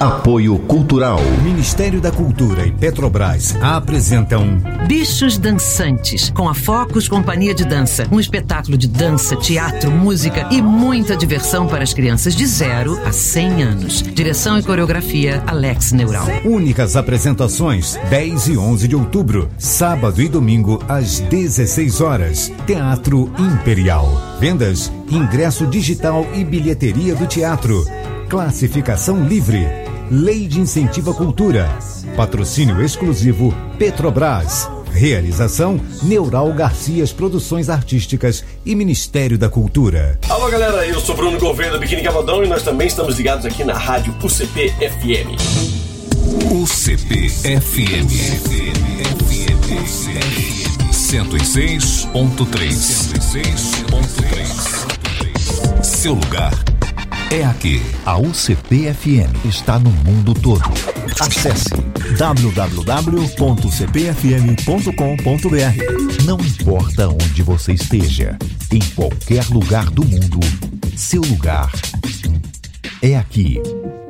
Apoio Cultural. Ministério da Cultura e Petrobras apresentam Bichos Dançantes, com a Focus Companhia de Dança. Um espetáculo de dança, teatro, música e muita diversão para as crianças de 0 a 100 anos. Direção e coreografia, Alex Neural. Únicas apresentações, 10 e 11 de outubro, sábado e domingo, às 16 horas. Teatro Imperial. Vendas, ingresso digital e bilheteria do teatro. Classificação livre. Lei de Incentivo à Cultura. Patrocínio exclusivo Petrobras. Realização Neural Garcias Produções Artísticas e Ministério da Cultura. Alô galera, eu sou Bruno Gouveia do Biquíni Cavadão e nós também estamos ligados aqui na rádio UCP FM. UCP FM 106.3. Seu lugar é aqui. A UCP FM está no mundo todo. Acesse www.cpfm.com.br. Não importa onde você esteja, em qualquer lugar do mundo, seu lugar é aqui.